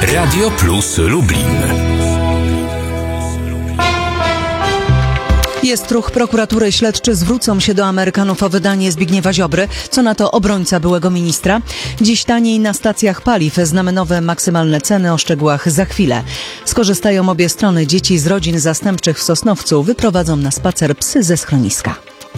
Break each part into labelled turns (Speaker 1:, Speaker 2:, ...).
Speaker 1: Radio Plus Lublin.
Speaker 2: Jest ruch prokuratury. Śledczy zwrócą się do Amerykanów o wydanie Zbigniewa Ziobry. Co na to obrońca byłego ministra? Dziś taniej na stacjach paliw. Znamy nowe maksymalne ceny. O szczegółach za chwilę. Skorzystają obie strony. Dzieci z rodzin zastępczych w Sosnowcu wyprowadzą na spacer psy ze schroniska.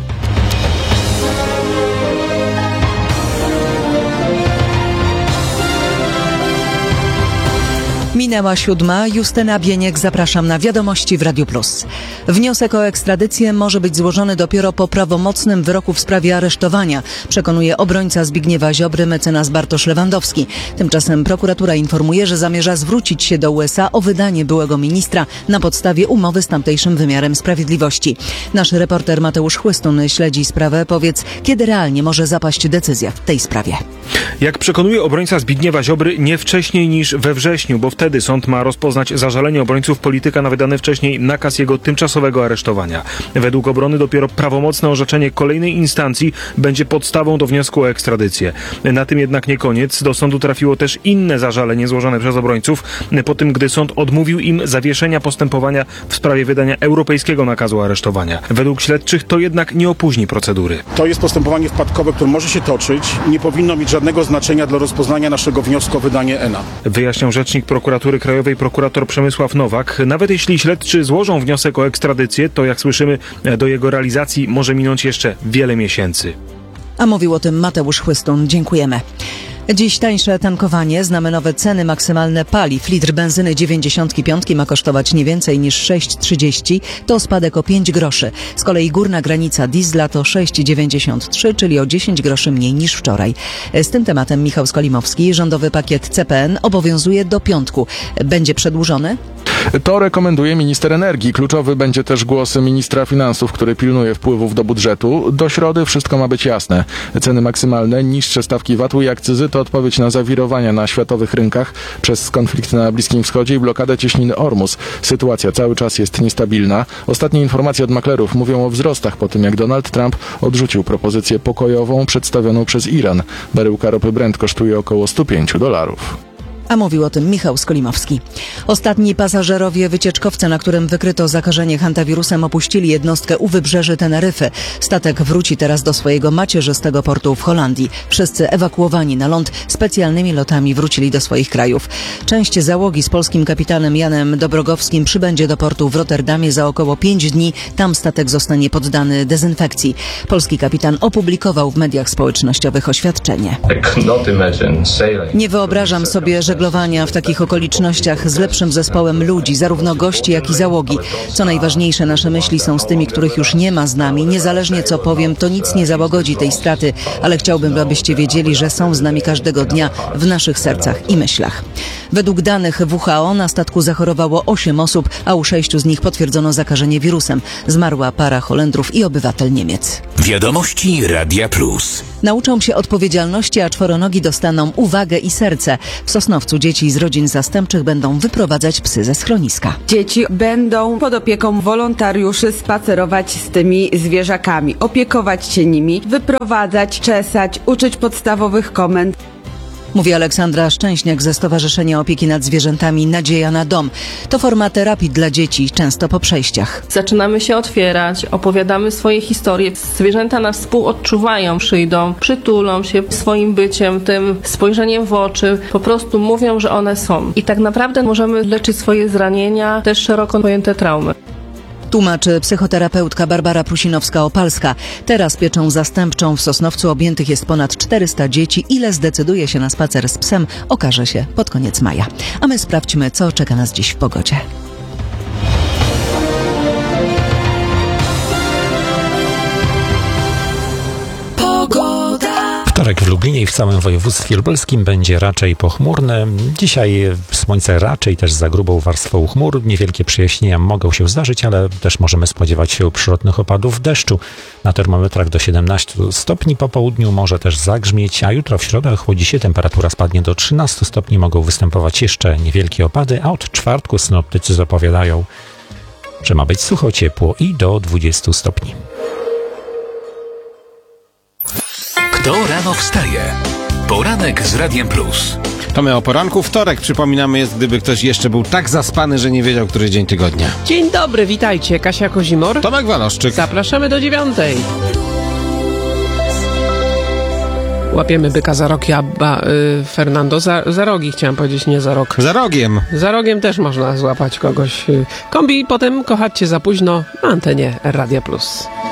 Speaker 2: Minęła 7:00. Justyna Bieniek, zapraszam na Wiadomości w Radiu Plus. Wniosek o ekstradycję może być złożony dopiero po prawomocnym wyroku w sprawie aresztowania, przekonuje obrońca Zbigniewa Ziobry, mecenas Bartosz Lewandowski. Tymczasem prokuratura informuje, że zamierza zwrócić się do USA o wydanie byłego ministra na podstawie umowy z tamtejszym wymiarem sprawiedliwości. Nasz reporter Mateusz Chłystun śledzi sprawę. Powiedz, kiedy realnie może zapaść decyzja w tej sprawie?
Speaker 3: Jak przekonuje obrońca Zbigniewa Ziobry, nie wcześniej niż we wrześniu, bo wtedy sąd ma rozpoznać zażalenie obrońców polityka na wydany wcześniej nakaz jego tymczasowego aresztowania. Według obrony dopiero prawomocne orzeczenie kolejnej instancji będzie podstawą do wniosku o ekstradycję. Na tym jednak nie koniec. Do sądu trafiło też inne zażalenie złożone przez obrońców, po tym gdy sąd odmówił im zawieszenia postępowania w sprawie wydania europejskiego nakazu aresztowania. Według śledczych to jednak nie opóźni procedury.
Speaker 4: To jest postępowanie wpadkowe, które może się toczyć. Nie powinno mieć żadnego znaczenia dla rozpoznania naszego wniosku o wydanie ENA.
Speaker 3: Wyjaśniał rzecznik Prokuratury Krajowej prokurator Przemysław Nowak. Nawet jeśli śledczy złożą wniosek o ekstradycję, to jak słyszymy, do jego realizacji może minąć jeszcze wiele miesięcy.
Speaker 2: A mówił o tym Mateusz Chłystun. Dziękujemy. Dziś tańsze tankowanie. Znamy nowe ceny maksymalne paliw. Litr benzyny 95 ma kosztować nie więcej niż 6,30. To spadek o 5 groszy. Z kolei górna granica diesla to 6,93, czyli o 10 groszy mniej niż wczoraj. Z tym tematem Michał Skolimowski. Rządowy pakiet CPN obowiązuje do piątku. Będzie przedłużony?
Speaker 5: To rekomenduje minister energii. Kluczowy będzie też głos ministra finansów, który pilnuje wpływów do budżetu. Do środy wszystko ma być jasne. Ceny maksymalne, niższe stawki VAT-u i akcyzy to odpowiedź na zawirowania na światowych rynkach przez konflikt na Bliskim Wschodzie i blokadę cieśniny Ormus. Sytuacja cały czas jest niestabilna. Ostatnie informacje od maklerów mówią o wzrostach po tym, jak Donald Trump odrzucił propozycję pokojową przedstawioną przez Iran. Baryłka ropy Brent kosztuje około $105.
Speaker 2: A mówił o tym Michał Skolimowski. Ostatni pasażerowie wycieczkowca, na którym wykryto zakażenie hantawirusem, opuścili jednostkę u wybrzeży Teneryfy. Statek wróci teraz do swojego macierzystego portu w Holandii. Wszyscy ewakuowani na ląd specjalnymi lotami wrócili do swoich krajów. Część załogi z polskim kapitanem Janem Dobrogowskim przybędzie do portu w Rotterdamie za około 5 dni. Tam statek zostanie poddany dezynfekcji. Polski kapitan opublikował w mediach społecznościowych oświadczenie. Nie wyobrażam sobie żeglowania w takich okolicznościach z lepszym zespołem ludzi, zarówno gości, jak i załogi. Co najważniejsze, nasze myśli są z tymi, których już nie ma z nami. Niezależnie co powiem, to nic nie załagodzi tej straty, ale chciałbym, abyście wiedzieli, że są z nami każdego dnia w naszych sercach i myślach. Według danych WHO na statku zachorowało 8 osób, a u 6 z nich potwierdzono zakażenie wirusem. Zmarła para Holendrów i obywatel Niemiec.
Speaker 1: Wiadomości Radia Plus.
Speaker 2: Nauczą się odpowiedzialności, a czworonogi dostaną uwagę i serce. W Sosnowcu dzieci z rodzin zastępczych będą wyprowadzać psy ze schroniska.
Speaker 6: Dzieci będą pod opieką wolontariuszy spacerować z tymi zwierzakami, opiekować się nimi, wyprowadzać, czesać, uczyć podstawowych komend.
Speaker 2: Mówi Aleksandra Szczęśniak ze Stowarzyszenia Opieki nad Zwierzętami Nadzieja na Dom. To forma terapii dla dzieci, często po przejściach.
Speaker 7: Zaczynamy się otwierać, opowiadamy swoje historie. Zwierzęta nas współodczuwają, przyjdą, przytulą się swoim byciem, tym spojrzeniem w oczy. Po prostu mówią, że one są. I tak naprawdę możemy leczyć swoje zranienia, też szeroko pojęte traumy.
Speaker 2: Tłumaczy psychoterapeutka Barbara Prusinowska-Opalska. Teraz pieczą zastępczą w Sosnowcu objętych jest ponad 400 dzieci. Ile zdecyduje się na spacer z psem, okaże się pod koniec maja. A my sprawdźmy, co czeka nas dziś w pogodzie.
Speaker 8: Wtorek w Lublinie i w całym województwie lubelskim będzie raczej pochmurny. Dzisiaj słońce raczej też za grubą warstwą chmur. Niewielkie przejaśnienia mogą się zdarzyć, ale też możemy spodziewać się przyrodnych opadów deszczu. Na termometrach do 17 stopni po południu może też zagrzmieć, a jutro w środę chłodzi się, temperatura spadnie do 13 stopni. Mogą występować jeszcze niewielkie opady, a od czwartku synoptycy zapowiadają, że ma być sucho, ciepło i do 20 stopni.
Speaker 1: Kto rano wstaje? Poranek z Radiem Plus.
Speaker 9: To my o poranku. Wtorek, przypominamy, jest, gdyby ktoś jeszcze był tak zaspany, że nie wiedział, który dzień tygodnia.
Speaker 10: Dzień dobry, witajcie. Kasia Kozimor.
Speaker 9: Tomek Waloszczyk.
Speaker 10: Zapraszamy do 9. Łapiemy byka za rogi, Fernando. Za rogi chciałem powiedzieć, nie za rok.
Speaker 9: Za rogiem.
Speaker 10: Za rogiem też można złapać kogoś. Kombi potem kochać cię za późno na antenie Radia Plus.